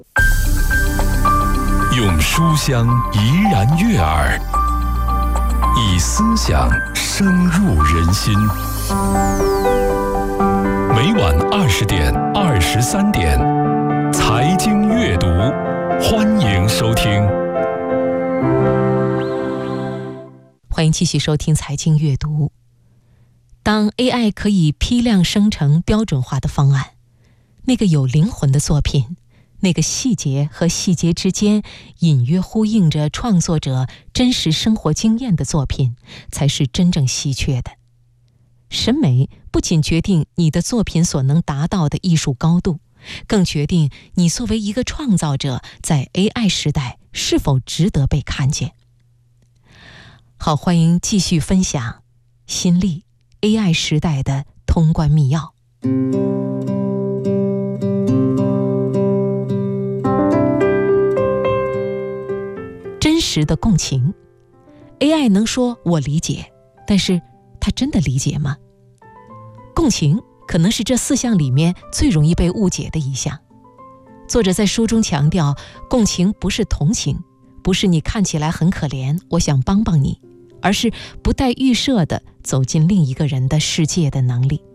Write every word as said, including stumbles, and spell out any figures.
用书香怡然悦耳，以思想深入人心。每晚二十点、二十三点，财经阅读，欢迎收听。 欢迎继续收听财经阅读。当 A I 可以批量生成标准化的方案，那个有灵魂的作品，那个细节和细节之间隐约呼应着创作者真实生活经验的作品，才是真正稀缺的。审美不仅决定你的作品所能达到的艺术高度，更决定你作为一个创造者在 A I 时代是否值得被看见。好，欢迎继续分享新力 A I 时代的通关密钥。真实的共情。 A I 能说我理解，但是它真的理解吗？共情可能是这四项里面最容易被误解的一项。作者在书中强调，共情不是同情，不是你看起来很可怜，我想帮帮你，而是不带预设的走进另一个人的世界的能力。